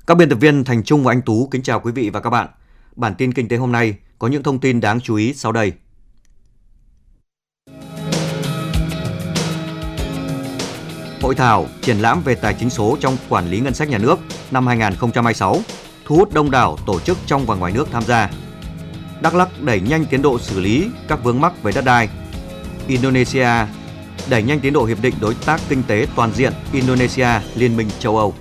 Các biên tập viên Thành Trung và Anh Tú kính chào quý vị và các bạn. Bản tin kinh tế hôm nay có những thông tin đáng chú ý sau đây. Hội thảo triển lãm về tài chính số trong quản lý ngân sách nhà nước năm 2026 thu hút đông đảo tổ chức trong và ngoài nước tham gia. Đắk Lắk đẩy nhanh tiến độ xử lý các vướng mắc về đất đai. Indonesia đẩy nhanh tiến độ hiệp định đối tác kinh tế toàn diện Indonesia Liên minh châu Âu.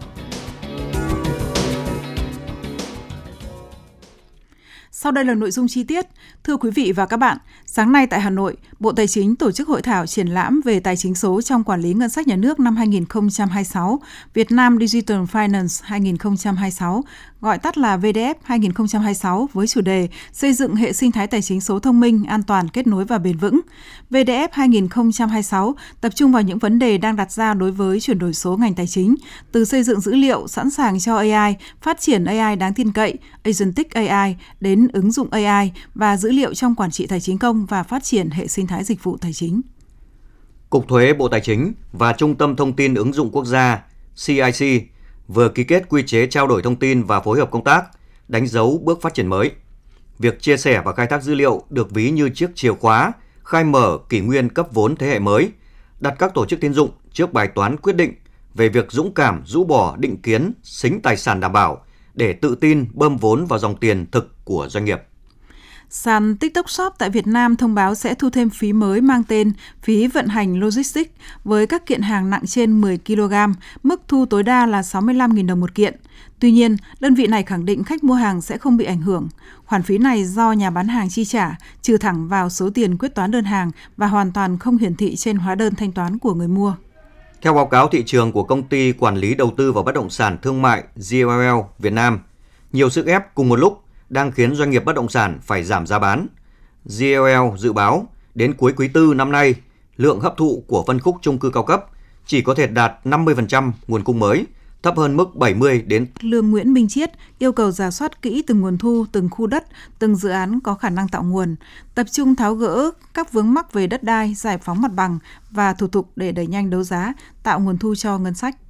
Sau đây là nội dung chi tiết. Thưa quý vị và các bạn, sáng nay tại Hà Nội, Bộ Tài chính tổ chức hội thảo triển lãm về tài chính số trong quản lý ngân sách nhà nước năm 2026, Việt Nam Digital Finance 2026, gọi tắt là VDF 2026 với chủ đề xây dựng hệ sinh thái tài chính số thông minh, an toàn, kết nối và bền vững. VDF 2026 tập trung vào những vấn đề đang đặt ra đối với chuyển đổi số ngành tài chính, từ xây dựng dữ liệu sẵn sàng cho AI, phát triển AI đáng tin cậy, Agentic AI, đến ứng dụng AI và dữ liệu trong quản trị tài chính công và phát triển hệ sinh thái dịch vụ tài chính. Cục Thuế Bộ Tài chính và Trung tâm Thông tin Ứng dụng Quốc gia CIC vừa ký kết quy chế trao đổi thông tin và phối hợp công tác, đánh dấu bước phát triển mới. Việc chia sẻ và khai thác dữ liệu được ví như chiếc chìa khóa khai mở kỷ nguyên cấp vốn thế hệ mới, đặt các tổ chức tín dụng trước bài toán quyết định về việc dũng cảm rũ bỏ định kiến xính tài sản đảm bảo để tự tin bơm vốn vào dòng tiền thực của doanh nghiệp. Sàn TikTok Shop tại Việt Nam thông báo sẽ thu thêm phí mới mang tên phí vận hành logistics với các kiện hàng nặng trên 10 kg, mức thu tối đa là 65.000 đồng một kiện. Tuy nhiên, đơn vị này khẳng định khách mua hàng sẽ không bị ảnh hưởng. Khoản phí này do nhà bán hàng chi trả, trừ thẳng vào số tiền quyết toán đơn hàng và hoàn toàn không hiển thị trên hóa đơn thanh toán của người mua. Theo báo cáo thị trường của Công ty Quản lý Đầu tư vào Bất động sản Thương mại GLL Việt Nam, nhiều sức ép cùng một lúc đang khiến doanh nghiệp bất động sản phải giảm giá bán. GLL dự báo đến cuối quý 4 năm nay, lượng hấp thụ của phân khúc chung cư cao cấp chỉ có thể đạt 50% nguồn cung mới, thấp hơn mức 70 đến. Lương Nguyễn Minh Chiết yêu cầu rà soát kỹ từng nguồn thu, từng khu đất, từng dự án có khả năng tạo nguồn, tập trung tháo gỡ các vướng mắc về đất đai, giải phóng mặt bằng và thủ tục để đẩy nhanh đấu giá, tạo nguồn thu cho ngân sách.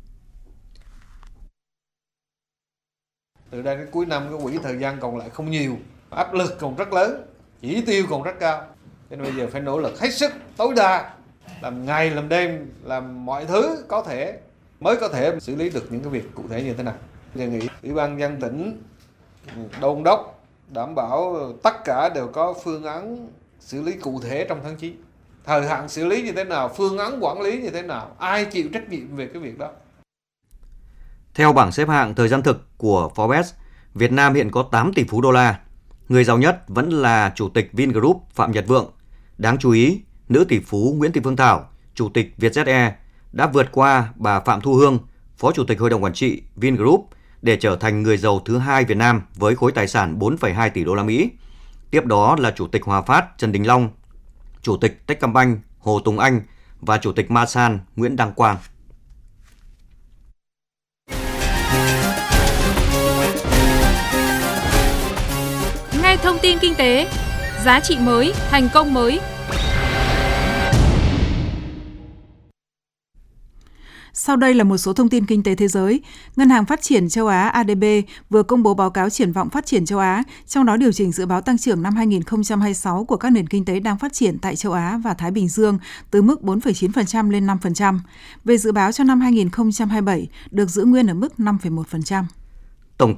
Từ đây đến cuối năm cái quỹ thời gian còn lại không nhiều, áp lực còn rất lớn, chỉ tiêu còn rất cao. Cho nên bây giờ phải nỗ lực hết sức tối đa, làm ngày làm đêm, làm mọi thứ có thể mới có thể xử lý được những cái việc cụ thể như thế nào. Đề nghị Ủy ban nhân dân tỉnh đôn đốc đảm bảo tất cả đều có phương án xử lý cụ thể trong tháng 9. Thời hạn xử lý như thế nào, phương án quản lý như thế nào, ai chịu trách nhiệm về cái việc đó. Theo bảng xếp hạng thời gian thực của Forbes, Việt Nam hiện có 8 tỷ phú đô la. Người giàu nhất vẫn là Chủ tịch Vingroup Phạm Nhật Vượng. Đáng chú ý, nữ tỷ phú Nguyễn Thị Phương Thảo, Chủ tịch Vietjet Air, đã vượt qua bà Phạm Thu Hương, Phó Chủ tịch Hội đồng Quản trị Vingroup, để trở thành người giàu thứ hai Việt Nam với khối tài sản 4,2 tỷ đô la Mỹ. Tiếp đó là Chủ tịch Hòa Phát Trần Đình Long, Chủ tịch Techcombank Hồ Tùng Anh và Chủ tịch Masan Nguyễn Đăng Quang. Nghe thông tin kinh tế, giá trị mới, thành công mới. Sau đây là một số thông tin kinh tế thế giới. Ngân hàng Phát triển châu Á ADB vừa công bố báo cáo triển vọng phát triển châu Á, trong đó điều chỉnh dự báo tăng trưởng năm 2026 của các nền kinh tế đang phát triển tại châu Á và Thái Bình Dương từ mức 4,9% lên 5%. Về dự báo cho năm 2027 được giữ nguyên ở mức 5,1%.